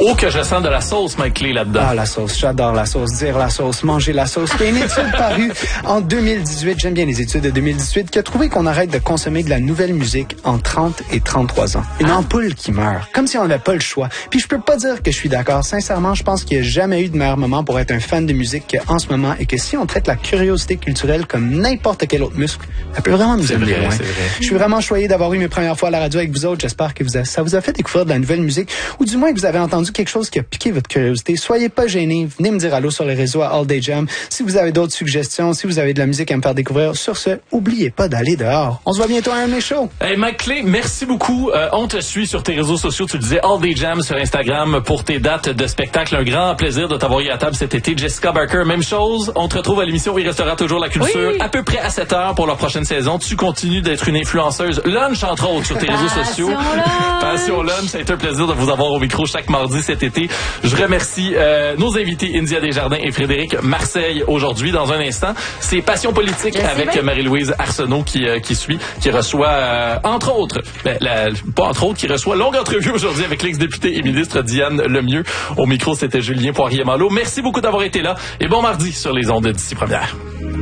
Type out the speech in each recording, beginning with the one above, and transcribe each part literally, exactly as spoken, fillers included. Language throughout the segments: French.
Oh, que je sens de la sauce, Mike Clé, là-dedans. Ah, la sauce. J'adore la sauce. Dire la sauce, manger la sauce. Il y a une étude parue en deux mille dix-huit, j'aime bien les études de deux mille dix-huit, qui a trouvé qu'on arrête de consommer de la nouvelle musique en trente et trente-trois ans. Une ah. ampoule qui meurt. Comme si on n'avait pas le choix. Puis je peux pas dire que je suis d'accord. Sincèrement, je pense qu'il n'y a jamais eu de meilleur moment pour être un fan de musique qu'en ce moment et que si on traite la curiosité culturelle comme n'importe quel autre muscle, ça peut vraiment nous amener loin. Je suis vraiment choyé d'avoir eu mes premières fois à la radio avec vous autres. J'espère que vous a, ça vous a fait découvrir de la nouvelle musique ou du moins que vous avez entendu quelque chose qui a piqué votre curiosité. Soyez pas gênés. Venez me dire allô sur les réseaux à All Day Jam. Si vous avez d'autres suggestions, si vous avez de la musique à me faire découvrir, sur ce, oubliez pas d'aller dehors. On se voit bientôt à un de mes shows. Hey, Mike Clé, merci beaucoup. Euh, on te suit sur tes réseaux sociaux. Tu disais All Day Jam sur Instagram pour tes dates de spectacle. Un grand plaisir de t'avoir eu à table cet été. Jessica Barker, même chose. On te retrouve à l'émission où il restera toujours la culture oui. à peu près à sept heures pour la prochaine saison. Tu continues d'être une influenceuse lunch, entre autres, sur tes réseaux sociaux. Passion Lunch. Ça a été un plaisir de vous avoir au micro chaque mardi cet été. Je remercie euh, nos invités India Desjardins et Frédéric Marseille aujourd'hui. Dans un instant, c'est Passion politique Merci avec bien. Marie-Louise Arsenault qui, euh, qui suit, qui reçoit, euh, entre autres, ben, la, pas entre autres, qui reçoit longue entrevue aujourd'hui avec l'ex-députée et ministre Diane Lemieux. Au micro, c'était Julien Poirier-Malo. Merci beaucoup d'avoir été là et bon mardi sur les ondes d'ici première.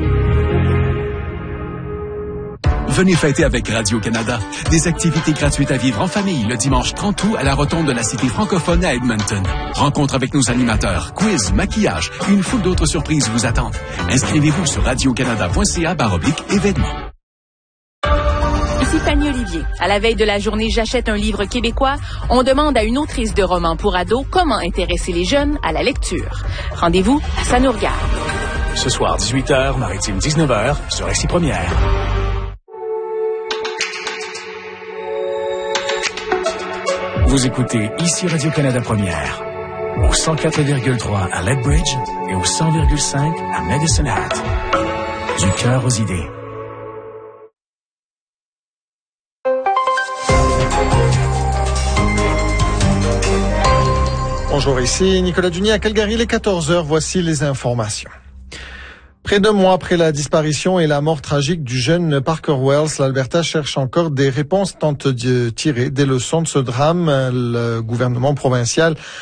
Venez fêter avec Radio-Canada. Des activités gratuites à vivre en famille le dimanche trente août à la rotonde de la Cité francophone à Edmonton. Rencontre avec nos animateurs, quiz, maquillage et une foule d'autres surprises vous attendent. Inscrivez-vous sur radiocanada.ca baroblique événements. Ici Fanny Olivier. À la veille de la journée J'achète un livre québécois, on demande à une autrice de romans pour ados comment intéresser les jeunes à la lecture. Rendez-vous, ça nous regarde. Ce soir, dix-huit heures, Maritime dix-neuf heures, sur Ici Première. Vous écoutez Ici Radio-Canada Première, au cent quatre virgule trois à Lethbridge et au cent virgule cinq à Medicine Hat. Du cœur aux idées. Bonjour, ici Nicolas Dunier à Calgary, les quatorze heures, voici les informations. Près d'un mois après la disparition et la mort tragique du jeune Parker Wells, l'Alberta cherche encore des réponses, tente de tirer des leçons de ce drame. Le gouvernement provincial